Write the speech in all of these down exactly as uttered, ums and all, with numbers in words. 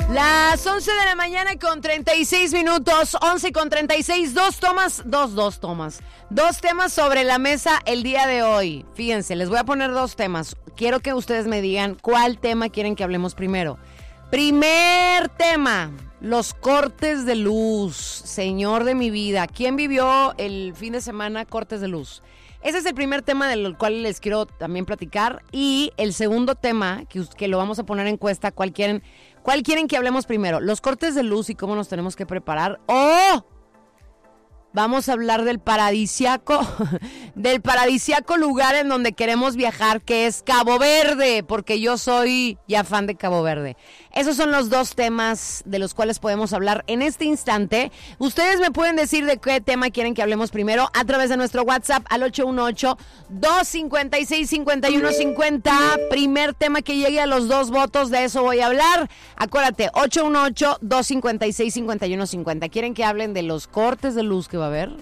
Las once de la mañana con treinta y seis minutos, once con treinta y seis, dos tomas, dos, dos tomas, dos temas sobre la mesa el día de hoy. Fíjense, les voy a poner dos temas. Quiero que ustedes me digan cuál tema quieren que hablemos primero. Primer tema, los cortes de luz, señor de mi vida. ¿Quién vivió el fin de semana cortes de luz? Ese es el primer tema del cual les quiero también platicar. Y el segundo tema, que, que lo vamos a poner en encuesta, ¿cuál quieren, cuál quieren que hablemos primero? Los cortes de luz y cómo nos tenemos que preparar. ¡Oh! Vamos a hablar del paradisiaco, del paradisiaco lugar en donde queremos viajar, que es Cabo Verde, porque yo soy ya fan de Cabo Verde. Esos son los dos temas de los cuales podemos hablar en este instante. Ustedes me pueden decir de qué tema quieren que hablemos primero a través de nuestro WhatsApp al ocho uno ocho, dos cinco seis, cinco uno cinco cero. Primer tema que llegue a los dos votos, de eso voy a hablar. Acuérdate, ocho uno ocho, dos cinco seis, cinco uno cinco cero. ¿Quieren que hablen de los cortes de luz que va a haber?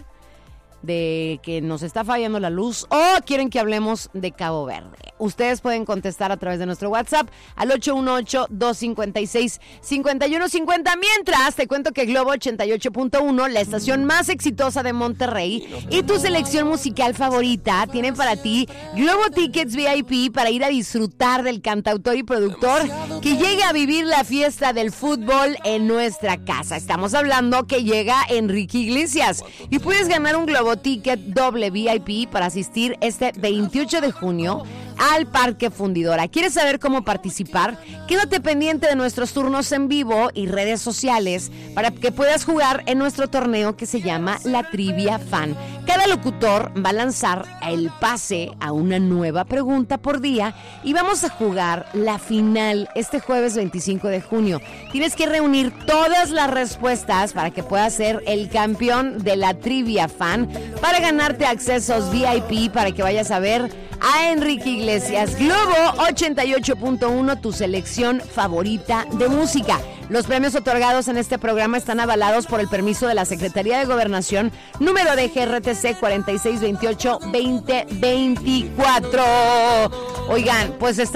¿De que nos está fallando la luz? ¿O quieren que hablemos de Cabo Verde? Ustedes pueden contestar a través de nuestro WhatsApp al ocho uno ocho, dos cinco seis, cinco uno cinco cero. Mientras, te cuento que Globo ochenta y ocho punto uno, la estación más exitosa de Monterrey, y tu selección musical favorita, tienen para ti Globo Tickets V I P para ir a disfrutar del cantautor y productor que llega a vivir la fiesta del fútbol en nuestra casa. Estamos hablando que llega Enrique Iglesias y puedes ganar un Globo Ticket doble V I P para asistir este veintiocho de junio al Parque Fundidora. ¿Quieres saber cómo participar? Quédate pendiente de nuestros turnos en vivo y redes sociales para que puedas jugar en nuestro torneo que se llama La Trivia Fan. Cada locutor va a lanzar el pase a una nueva pregunta por día y vamos a jugar la final este jueves veinticinco de junio. Tienes que reunir todas las respuestas para que puedas ser el campeón de la Trivia Fan, para ganarte accesos V I P para que vayas a ver a Enrique Iglesias. Globo ochenta y ocho punto uno, tu selección favorita de música. Los premios otorgados en este programa están avalados por el permiso de la Secretaría de Gobernación, número de G R T C cuarenta y seis veintiocho veinte veinticuatro. Oigan, pues está